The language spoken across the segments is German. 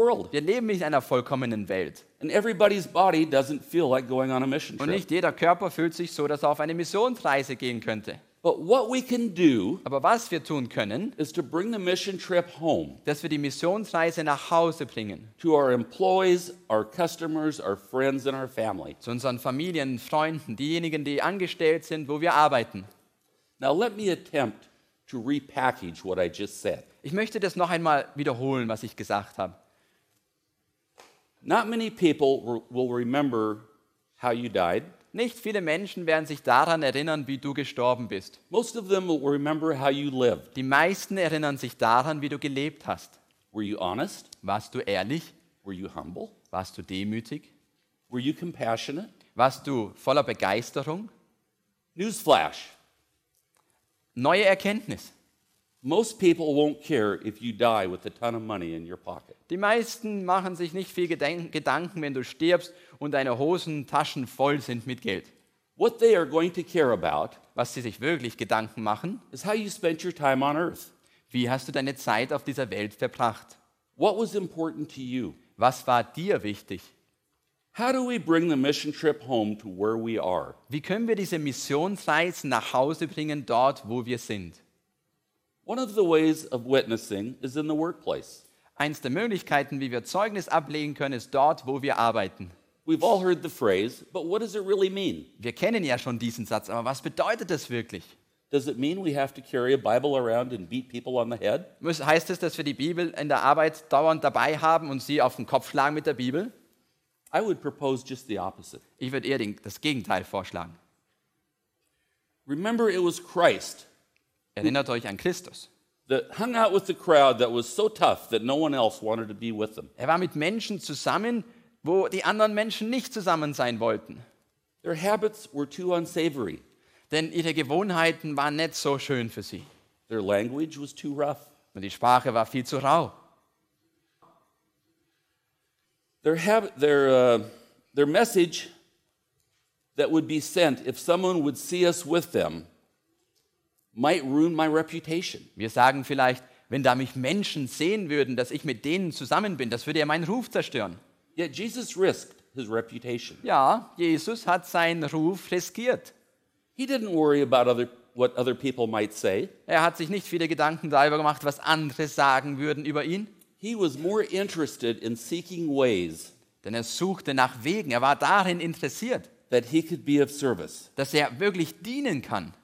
world. Wir leben nicht in einer vollkommenen Welt. And everybody's body doesn't feel like going on a mission Und trip. nicht jeder Körper fühlt sich so, dass er auf eine Missionsreise gehen könnte. But what we can do Aber was wir tun können, is to bring the mission trip home dass wir die Missionsreise nach Hause bringen. to our employees, our customers, our friends, and our family. Zu unseren Familien, Freunden, diejenigen, die angestellt sind, wo wir arbeiten. Now let me attempt to repackage what I just said. Ich möchte das noch einmal wiederholen, was ich gesagt habe. Not many people will remember how you died. Nicht viele Menschen werden sich daran erinnern, wie du gestorben bist. Most of them will remember how you lived. Die meisten erinnern sich daran, wie du gelebt hast. Were you honest? Warst du ehrlich? Were you humble? Warst du demütig? Were you compassionate? Warst du voller Begeisterung? Newsflash. Neue Erkenntnis. Most people won't care if you die with a ton of money in your pocket. Die meisten machen sich nicht viel Gedanken, wenn du stirbst und deine Hosentaschen voll sind mit Geld. What they are going to care about Was sie sich wirklich Gedanken machen, is how you spent your time on earth. wie hast du deine Zeit auf dieser Welt verbracht? What was important to you? Was war dir wichtig? How do we bring the mission trip home to where we are? Wie können wir diese Missionsreise nach Hause bringen, dort, wo wir sind? One of the ways of witnessing is in the workplace. Eins der Möglichkeiten, wie wir Zeugnis ablegen können, ist dort, wo wir arbeiten. We've all heard the phrase, but what does it really mean? Wir kennen ja schon diesen Satz, aber was bedeutet das wirklich? Does it mean we have to carry a Bible around and beat people on the head? Heißt es, dass wir die Bibel in der Arbeit dauernd dabei haben und sie auf den Kopf schlagen mit der Bibel? I would propose just the opposite. Ich würde eher das Gegenteil vorschlagen. Remember, it was Christ Erinnert euch an Christus. that hung out with the crowd that was so tough that no one else wanted to be with them. Er war mit Menschen zusammen, wo die anderen Menschen nicht zusammen sein wollten. Their habits were too unsavory. Denn ihre Gewohnheiten waren nicht so schön für sie. Their language was too rough. Und die Sprache war viel zu rau. Their message that would be sent if someone would see us with them might ruin my reputation. Wir sagen vielleicht, wenn da mich Menschen sehen würden, dass ich mit denen zusammen bin, das würde ja meinen Ruf zerstören. Yet Jesus risked his reputation. Ja, Jesus hat seinen Ruf riskiert. He didn't worry about what other people might say. Er hat sich nicht viele Gedanken darüber gemacht, was andere sagen würden über ihn. He was more interested in seeking ways Denn er suchte nach Wegen, er war darin interessiert, that he could be of service. dass er wirklich dienen kann.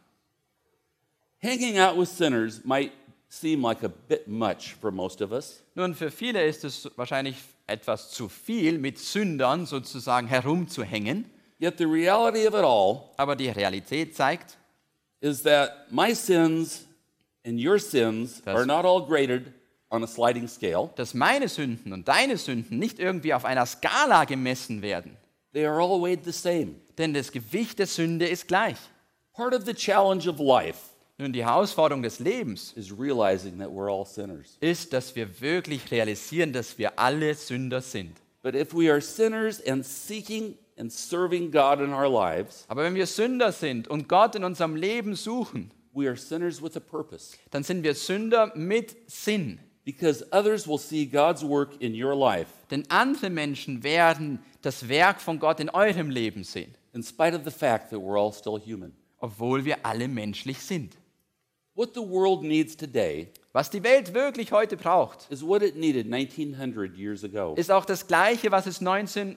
Hanging out with sinners might seem like a bit much for most of us. Nun, für viele ist es wahrscheinlich etwas zu viel, mit Sündern sozusagen herumzuhängen. Yet the reality of it all Aber die Realität zeigt, is that my sins and your sins Das- are not all graded on a sliding scale. dass meine Sünden und deine Sünden nicht irgendwie auf einer Skala gemessen werden. They are all weighed the same. Denn das Gewicht der Sünde ist gleich. Part of the challenge of life Nun, die Herausforderung des Lebens is realizing that we're all sinners. ist, dass wir wirklich realisieren, dass wir alle Sünder sind. But if we are sinners and seeking and serving God in our lives, Aber wenn wir Sünder sind und Gott in unserem Leben suchen, we are sinners with a purpose. dann sind wir Sünder mit Sinn. Because others will see God's work in your life Denn andere Menschen werden das Werk von Gott in eurem Leben sehen, in spite of the fact that we're all still human. obwohl wir alle menschlich sind. What the world needs today Was die Welt wirklich heute braucht, is what it needed 1900 years ago. ist auch das Gleiche, was es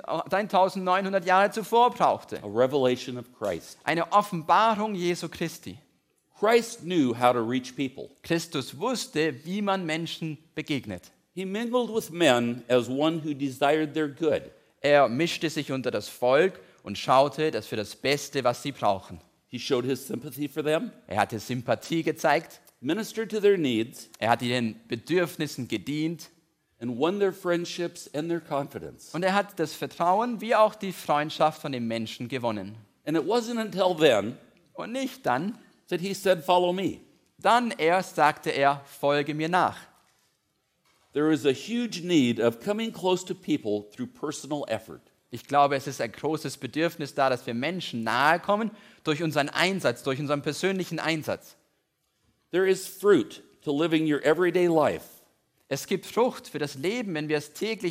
1900 Jahre zuvor brauchte. A revelation of Christ. Eine Offenbarung Jesu Christi. Christ knew how to reach people. Christus wusste, wie man Menschen begegnet. He mingled with men as one who desired their good. Er mischte sich unter das Volk und schaute das für das Beste, was sie brauchen. He showed his sympathy for them, Er hatte Sympathie gezeigt, ministered to their needs, er hat ihren Bedürfnissen gedient and won their friendships and their confidence. und er hat das Vertrauen wie auch die Freundschaft von den Menschen gewonnen. And it wasn't until then Und nicht dann, that he said, "Follow me." dann erst sagte er, folge mir nach. There is a huge need of coming close to people through personal effort. Ich glaube, es ist ein großes Bedürfnis da, dass wir Menschen nahe kommen durch unseren Einsatz, durch unseren persönlichen Einsatz. There is fruit to living your everyday life. Es gibt Frucht für das Leben, wenn wir es täglich